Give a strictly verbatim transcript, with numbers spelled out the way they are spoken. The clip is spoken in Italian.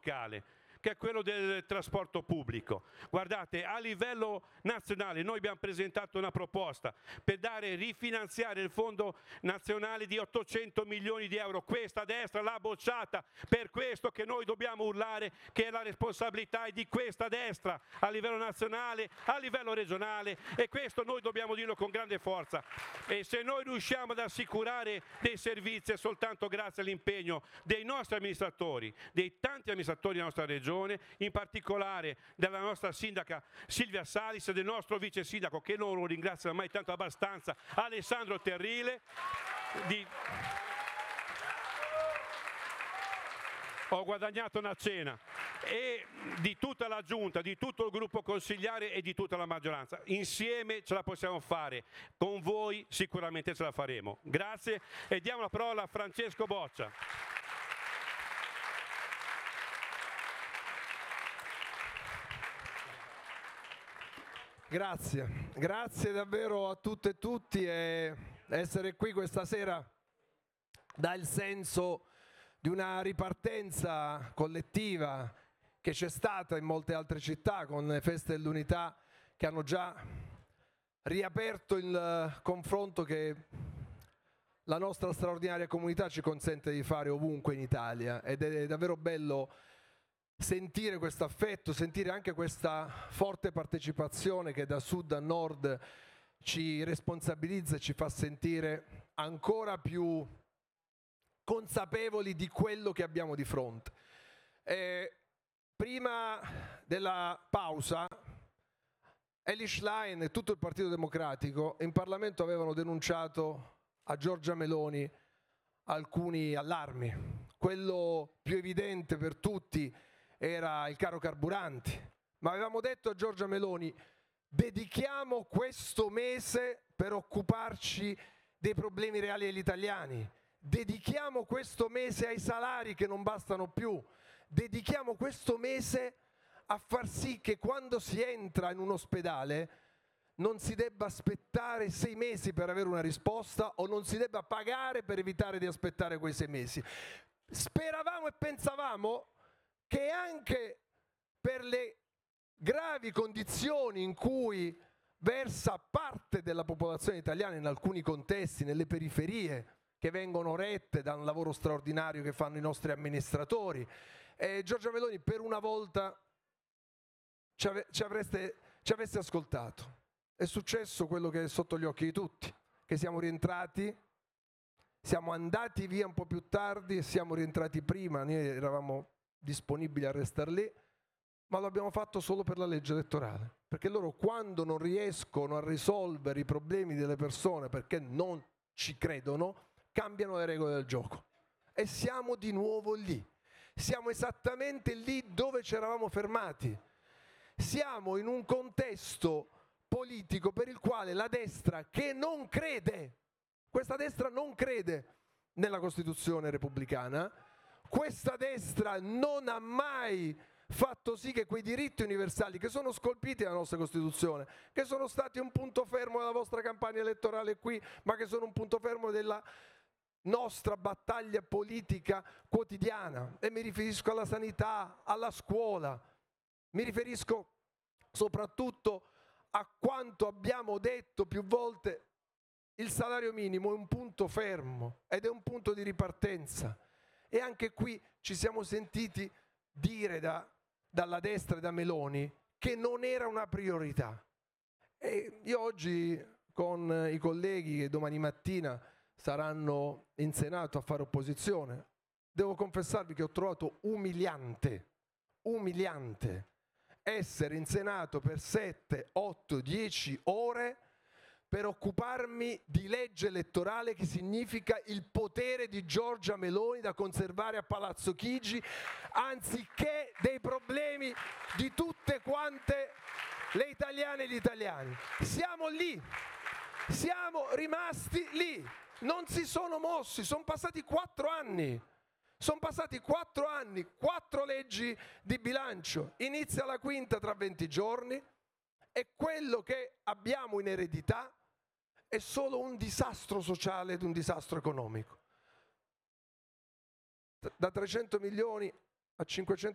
locale, che è quello del trasporto pubblico. Guardate, a livello nazionale noi abbiamo presentato una proposta per dare, rifinanziare il fondo nazionale di ottocento milioni di euro. Questa destra l'ha bocciata, per questo che noi dobbiamo urlare che la responsabilità è di questa destra a livello nazionale, a livello regionale, e questo noi dobbiamo dirlo con grande forza. E se noi riusciamo ad assicurare dei servizi è soltanto grazie all'impegno dei nostri amministratori, dei tanti amministratori della nostra regione, in particolare della nostra sindaca Silvia Salis e del nostro vice sindaco, che non lo ringrazio mai tanto abbastanza, Alessandro Terrile. Di... Ho guadagnato una cena, e di tutta la giunta, di tutto il gruppo consigliare e di tutta la maggioranza. Insieme ce la possiamo fare, con voi sicuramente ce la faremo. Grazie, e diamo la parola a Francesco Boccia. Grazie, grazie davvero a tutte e tutti, e essere qui questa sera dà il senso di una ripartenza collettiva che c'è stata in molte altre città con le feste dell'unità, che hanno già riaperto il confronto che la nostra straordinaria comunità ci consente di fare ovunque in Italia, ed è davvero bello sentire questo affetto, sentire anche questa forte partecipazione che da sud a nord ci responsabilizza e ci fa sentire ancora più consapevoli di quello che abbiamo di fronte. E prima della pausa Elly Schlein e tutto il Partito Democratico in Parlamento avevano denunciato a Giorgia Meloni alcuni allarmi. Quello più evidente per tutti era il caro carburanti, ma avevamo detto a Giorgia Meloni: dedichiamo questo mese per occuparci dei problemi reali degli italiani, dedichiamo questo mese ai salari che non bastano più, dedichiamo questo mese a far sì che quando si entra in un ospedale non si debba aspettare sei mesi per avere una risposta, o non si debba pagare per evitare di aspettare quei sei mesi. Speravamo e pensavamo che anche per le gravi condizioni in cui versa parte della popolazione italiana in alcuni contesti, nelle periferie, che vengono rette da un lavoro straordinario che fanno i nostri amministratori, e Giorgia Meloni per una volta ci, ave- ci, avreste, ci avesse ascoltato. È successo quello che è sotto gli occhi di tutti, che siamo rientrati, siamo andati via un po' più tardi e siamo rientrati prima. Noi eravamo disponibili a restare lì, ma lo abbiamo fatto solo per la legge elettorale, perché loro, quando non riescono a risolvere i problemi delle persone perché non ci credono, cambiano le regole del gioco. E siamo di nuovo lì, siamo esattamente lì dove ci eravamo fermati. Siamo in un contesto politico per il quale la destra, che non crede, questa destra non crede nella Costituzione repubblicana, questa destra non ha mai fatto sì che quei diritti universali che sono scolpiti nella nostra Costituzione, che sono stati un punto fermo della vostra campagna elettorale qui, ma che sono un punto fermo della nostra battaglia politica quotidiana, e mi riferisco alla sanità, alla scuola, mi riferisco soprattutto a quanto abbiamo detto più volte: il salario minimo è un punto fermo ed è un punto di ripartenza. E anche qui ci siamo sentiti dire da, dalla destra e da Meloni che non era una priorità. E io oggi, con i colleghi che domani mattina saranno in Senato a fare opposizione, devo confessarvi che ho trovato umiliante, umiliante essere in Senato per sette, otto, dieci ore per occuparmi di legge elettorale, che significa il potere di Giorgia Meloni da conservare a Palazzo Chigi, anziché dei problemi di tutte quante le italiane e gli italiani. Siamo lì, siamo rimasti lì, non si sono mossi, sono passati quattro anni. Sono passati quattro anni, quattro leggi di bilancio, inizia la quinta tra venti giorni, e quello che abbiamo in eredità è solo un disastro sociale ed un disastro economico. Da trecento milioni a cinquecento